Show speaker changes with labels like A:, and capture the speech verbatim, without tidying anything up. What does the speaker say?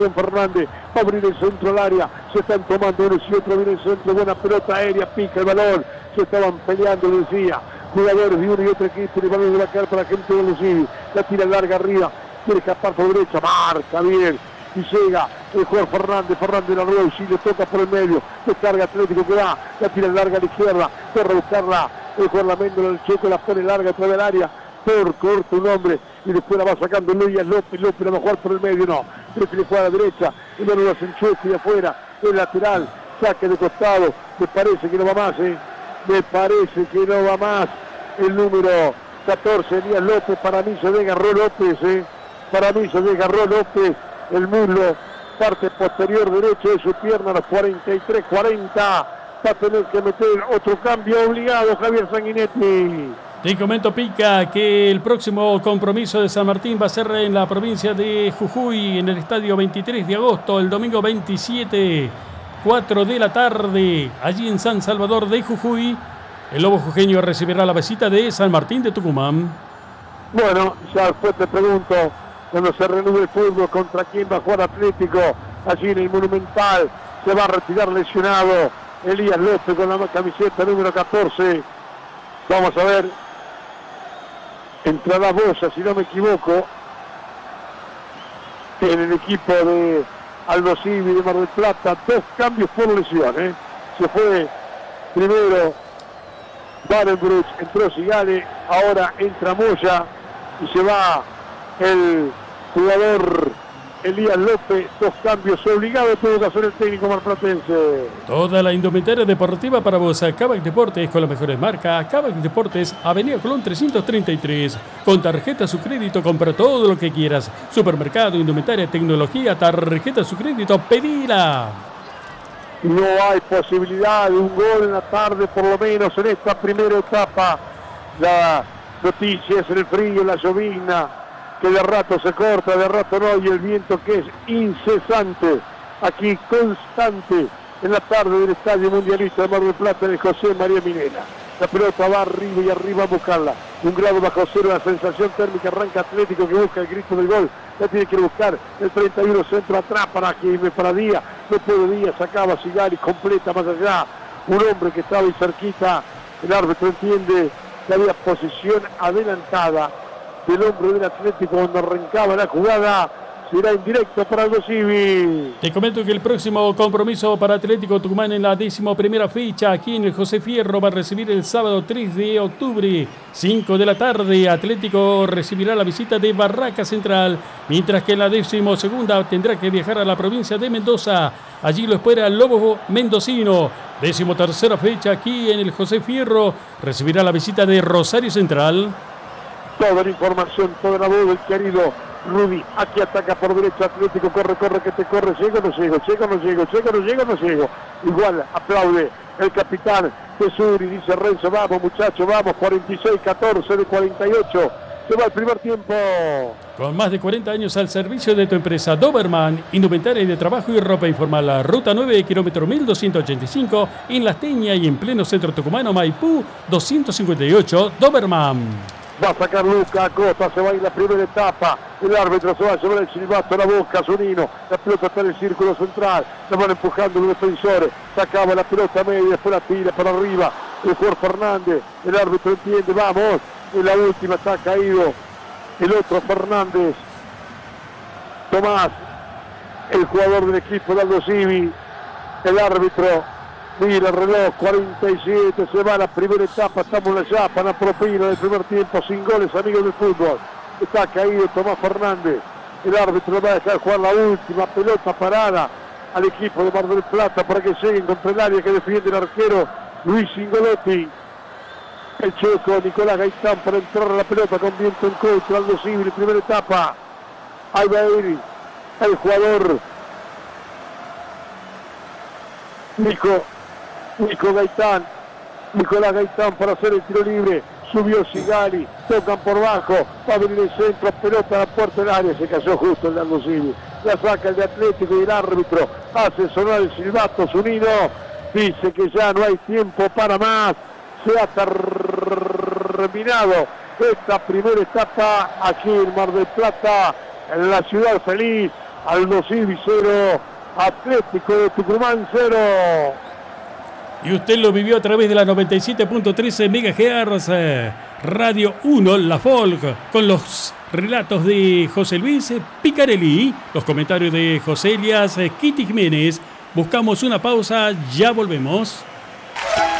A: Fernández va a abrir el centro al área, se están tomando unos y otros, viene el centro, buena pelota aérea, pica el balón, se estaban peleando, decía, jugadores de uno y otro equipo, el balón va a quedar para la gente de Lucidi, la tira larga arriba, quiere escapar por derecha, marca bien, y llega el jugador Fernández, Fernández la rueda y le toca por el medio, descarga Atlético que va, la tira larga a la izquierda, corre a buscarla, el jugador Lamendo el checo, la pone larga toda el área, por corto un hombre, y después la va sacando Luis López, López la va a jugar por el medio, no, prefiere jugar a la derecha, y no lo hacen Chueco y afuera, el lateral, saque de costado, me parece que no va más, eh, me parece que no va más, el número catorce, Elías López, para mí se desgarró López, eh, para mí se desgarró López, el muslo, parte posterior derecha de su pierna, a los cuarenta y tres cuarenta, va a tener que meter otro cambio obligado Javier Sanguinetti.
B: Te comento, Pica, que el próximo compromiso de San Martín va a ser en la provincia de Jujuy, en el estadio veintitrés de agosto, el domingo veintisiete, cuatro de la tarde, allí en San Salvador de Jujuy. El Lobo Jujeño recibirá la visita de San Martín de Tucumán.
A: Bueno, ya después te pregunto, cuando se reanude el fútbol, ¿contra quién va a jugar Atlético? Allí en el Monumental se va a retirar lesionado Elías López con la camiseta número catorce. Vamos a ver. Entrará Bosa, si no me equivoco, en el equipo de Aldo Civi de Mar del Plata. Dos cambios por lesión, ¿eh? Se fue primero Barenbruch, entró Sigale, ahora entra Moya y se va el jugador Elías López. Dos cambios obligados tuvo que hacer el técnico marplatense.
B: Toda la indumentaria deportiva para vos. Kavak Deportes con las mejores marcas. Kavak Deportes, Avenida Colón trescientos treinta y tres. Con tarjeta su crédito compra todo lo que quieras. Supermercado, indumentaria, tecnología, tarjeta su crédito, pedila.
A: No hay posibilidad de un gol en la tarde, por lo menos en esta primera etapa. La noticia es el frío, la llovizna, que de rato se corta, de rato no, y el viento que es incesante, aquí constante, en la tarde del Estadio Mundialista de Mar del Plata, en el José María Minera. La pelota va arriba y arriba a buscarla. Un grado bajo cero, la sensación térmica, arranca Atlético que busca el grito del gol. La tiene que buscar el treinta y uno, centro atrás para que para Díaz. No puede Díaz, sacaba Sigali, completa más allá. Un hombre que estaba ahí cerquita. El árbitro entiende que había posición adelantada del hombre del Atlético cuando arrancaba la jugada. Será en directo para Aldo Civi.
B: Te comento que el próximo compromiso para Atlético Tucumán en la décimo primera fecha aquí en el José Fierro va a recibir el sábado tres de octubre, cinco de la tarde. Atlético recibirá la visita de Barraca Central, mientras que en la décimo segunda tendrá que viajar a la provincia de Mendoza. Allí lo espera el Lobo Mendocino. Décimo tercera fecha aquí en el José Fierro, recibirá la visita de Rosario Central.
A: Toda la información, toda la voz del querido Rudy, aquí ataca por derecha Atlético, corre, corre, que te corre, llego, no llego, llego, no llego, llego, no llego, no llego. Igual aplaude el capitán Tesuri, dice Renzo, vamos muchachos, vamos, cuarenta y seis catorce de cuarenta y ocho, se va el primer tiempo.
B: Con más de cuarenta años al servicio de tu empresa Doberman, indumentaria de trabajo y ropa informal, la ruta nueve, kilómetro mil doscientos ochenta y cinco, en La Teña y en pleno centro tucumano, Maipú, doscientos cincuenta y ocho, Doberman.
A: Va a sacar Luca Acosta, se va a ir la primera etapa. El árbitro se va a llevar el silbato a la boca, Zunino. La pelota está en el círculo central. La van empujando los defensores. Sacaba la pelota media, después la tira para arriba. El jugador Fernández. El árbitro entiende, vamos. En la última está caído el otro Fernández. Tomás, el jugador del equipo de Aldo Civi. El árbitro mira el reloj, cuarenta y siete, se va la primera etapa, estamos en la chapa, la propina del primer tiempo, sin goles, amigos del fútbol. Está caído Tomás Fernández, el árbitro va a dejar jugar la última pelota parada al equipo de Mar del Plata para que lleguen contra el área que defiende el arquero Luis Ingolotti. El checo Nicolás Gaitán para entrar a la pelota con viento en contra, Aldo Civi, la primera etapa. Ahí va a ir el jugador Nico Nico Gaitán, Nicolás Gaitán para hacer el tiro libre, subió Sigali, tocan por bajo, va a venir el centro, pelota a la puerta del área, se cayó justo el de Aldo Civi, la saca el de Atlético y el árbitro hace sonar el silbato, Zunino dice que ya no hay tiempo para más, se ha terminado esta primera etapa aquí en Mar del Plata, en la ciudad feliz, Aldo Civi cero, Atlético de Tucumán cero.
B: Y usted lo vivió a través de la noventa y siete punto trece megahertz, eh, Radio uno, La Folk, con los relatos de José Luis Picarelli, los comentarios de José Elias Kitty Jiménez. Buscamos una pausa, ya volvemos.